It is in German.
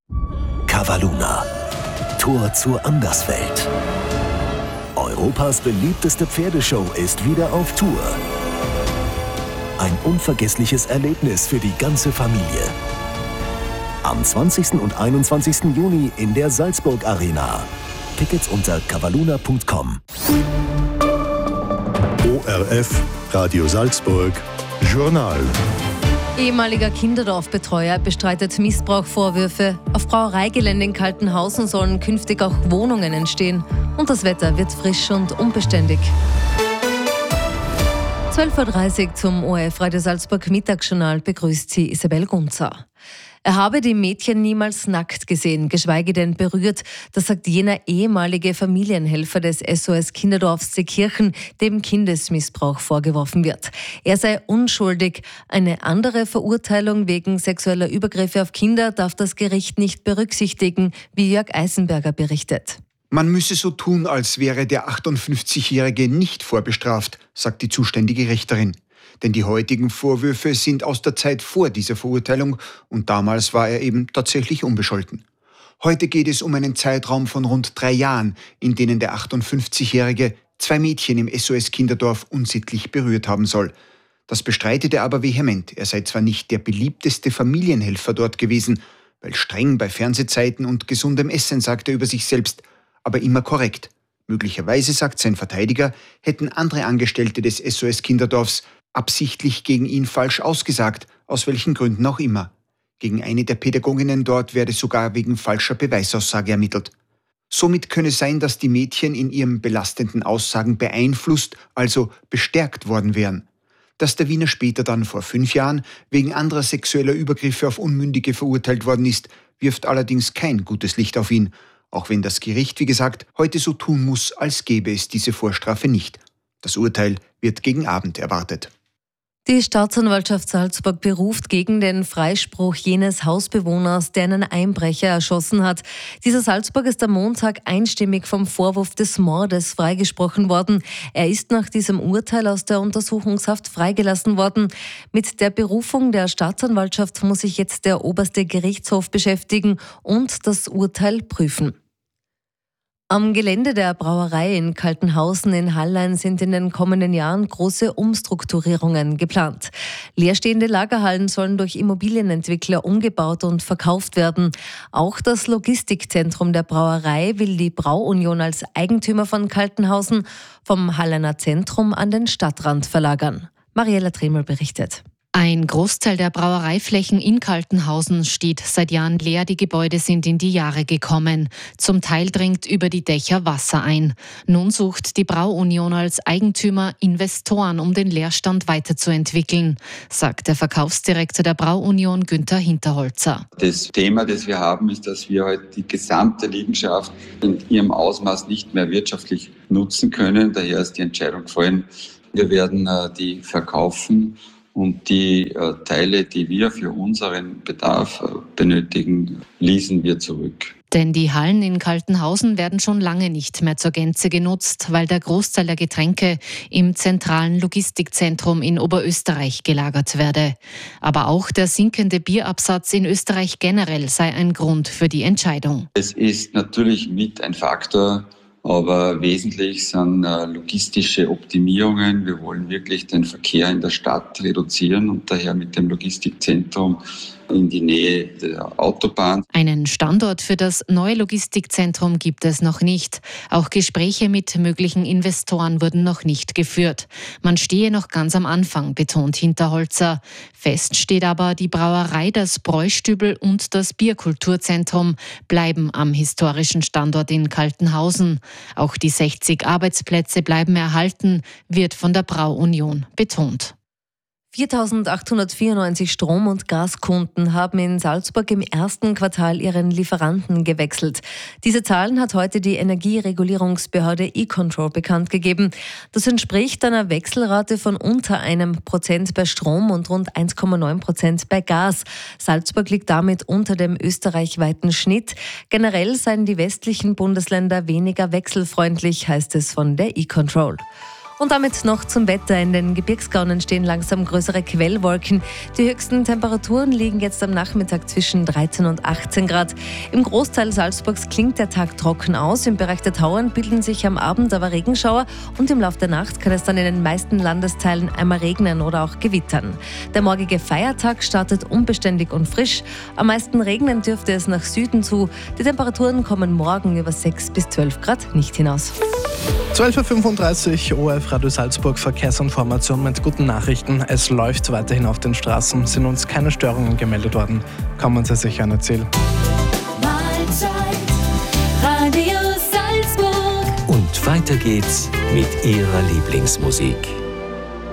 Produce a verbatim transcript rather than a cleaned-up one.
Cavalluna. Tor zur Anderswelt. Europas beliebteste Pferdeshow ist wieder auf Tour. Ein unvergessliches Erlebnis für die ganze Familie. Am zwanzigsten und einundzwanzigsten Juni in der Salzburg Arena. Tickets unter cavalluna punkt com. O R F, Radio Salzburg, Journal. Ehemaliger Kinderdorfbetreuer bestreitet Missbrauchvorwürfe. Auf Brauereigelände in Kaltenhausen sollen künftig auch Wohnungen entstehen. Und das Wetter wird frisch und unbeständig. zwölf Uhr dreißig zum O R F Radio Salzburg Mittagsjournal begrüßt sie Isabel Gunzer. Er habe die Mädchen niemals nackt gesehen, geschweige denn berührt. Das sagt jener ehemalige Familienhelfer des S O S Kinderdorfs Seekirchen, dem Kindesmissbrauch vorgeworfen wird. Er sei unschuldig. Eine andere Verurteilung wegen sexueller Übergriffe auf Kinder darf das Gericht nicht berücksichtigen, wie Jörg Eisenberger berichtet. Man müsse so tun, als wäre der achtundfünfzigjährige nicht vorbestraft, sagt die zuständige Richterin. Denn die heutigen Vorwürfe sind aus der Zeit vor dieser Verurteilung und damals war er eben tatsächlich unbescholten. Heute geht es um einen Zeitraum von rund drei Jahren, in denen der achtundfünfzigjährige zwei Mädchen im S O S Kinderdorf unsittlich berührt haben soll. Das bestreitet er aber vehement. Er sei zwar nicht der beliebteste Familienhelfer dort gewesen, weil streng bei Fernsehzeiten und gesundem Essen, sagt er über sich selbst, aber immer korrekt. Möglicherweise, sagt sein Verteidiger, hätten andere Angestellte des S O S Kinderdorfs absichtlich gegen ihn falsch ausgesagt, aus welchen Gründen auch immer. Gegen eine der Pädagoginnen dort werde sogar wegen falscher Beweisaussage ermittelt. Somit könne sein, dass die Mädchen in ihren belastenden Aussagen beeinflusst, also bestärkt worden wären. Dass der Wiener später dann vor fünf Jahren wegen anderer sexueller Übergriffe auf Unmündige verurteilt worden ist, wirft allerdings kein gutes Licht auf ihn, auch wenn das Gericht, wie gesagt, heute so tun muss, als gäbe es diese Vorstrafe nicht. Das Urteil wird gegen Abend erwartet. Die Staatsanwaltschaft Salzburg beruft gegen den Freispruch jenes Hausbewohners, der einen Einbrecher erschossen hat. Dieser Salzburg ist am Montag einstimmig vom Vorwurf des Mordes freigesprochen worden. Er ist nach diesem Urteil aus der Untersuchungshaft freigelassen worden. Mit der Berufung der Staatsanwaltschaft muss sich jetzt der oberste Gerichtshof beschäftigen und das Urteil prüfen. Am Gelände der Brauerei in Kaltenhausen in Hallein sind in den kommenden Jahren große Umstrukturierungen geplant. Leerstehende Lagerhallen sollen durch Immobilienentwickler umgebaut und verkauft werden. Auch das Logistikzentrum der Brauerei will die Brauunion als Eigentümer von Kaltenhausen vom Halleiner Zentrum an den Stadtrand verlagern. Mariella Tremel berichtet. Ein Großteil der Brauereiflächen in Kaltenhausen steht seit Jahren leer. Die Gebäude sind in die Jahre gekommen. Zum Teil dringt über die Dächer Wasser ein. Nun sucht die Brauunion als Eigentümer Investoren, um den Leerstand weiterzuentwickeln, sagt der Verkaufsdirektor der Brauunion Günther Hinterholzer. Das Thema, das wir haben, ist, dass wir halt die gesamte Liegenschaft in ihrem Ausmaß nicht mehr wirtschaftlich nutzen können. Daher ist die Entscheidung gefallen, wir werden äh, die verkaufen. Und die äh, Teile, die wir für unseren Bedarf äh, benötigen, leasen wir zurück. Denn die Hallen in Kaltenhausen werden schon lange nicht mehr zur Gänze genutzt, weil der Großteil der Getränke im zentralen Logistikzentrum in Oberösterreich gelagert werde. Aber auch der sinkende Bierabsatz in Österreich generell sei ein Grund für die Entscheidung. Es ist natürlich mit ein Faktor, aber wesentlich sind äh, logistische Optimierungen. Wir wollen wirklich den Verkehr in der Stadt reduzieren und daher mit dem Logistikzentrum in die Nähe der Autobahn. Einen Standort für das neue Logistikzentrum gibt es noch nicht. Auch Gespräche mit möglichen Investoren wurden noch nicht geführt. Man stehe noch ganz am Anfang, betont Hinterholzer. Fest steht aber, die Brauerei, das Bräustübel und das Bierkulturzentrum bleiben am historischen Standort in Kaltenhausen. Auch die sechzig Arbeitsplätze bleiben erhalten, wird von der Brauunion betont. viertausendachthundertvierundneunzig Strom- und Gaskunden haben in Salzburg im ersten Quartal ihren Lieferanten gewechselt. Diese Zahlen hat heute die Energieregulierungsbehörde E-Control bekannt gegeben. Das entspricht einer Wechselrate von unter einem Prozent bei Strom und rund eins Komma neun Prozent bei Gas. Salzburg liegt damit unter dem österreichweiten Schnitt. Generell seien die westlichen Bundesländer weniger wechselfreundlich, heißt es von der E-Control. Und damit noch zum Wetter. In den Gebirgsgaunen stehen langsam größere Quellwolken. Die höchsten Temperaturen liegen jetzt am Nachmittag zwischen dreizehn und achtzehn Grad. Im Großteil Salzburgs klingt der Tag trocken aus. Im Bereich der Tauern bilden sich am Abend aber Regenschauer und im Laufe der Nacht kann es dann in den meisten Landesteilen einmal regnen oder auch gewittern. Der morgige Feiertag startet unbeständig und frisch. Am meisten regnen dürfte es nach Süden zu. Die Temperaturen kommen morgen über sechs bis zwölf Grad nicht hinaus. zwölf Uhr fünfunddreißig, O R F Radio Salzburg, Verkehrsinformation mit guten Nachrichten. Es läuft weiterhin auf den Straßen, sind uns keine Störungen gemeldet worden. Kommen Sie sicher an Ziel. Und weiter geht's mit Ihrer Lieblingsmusik.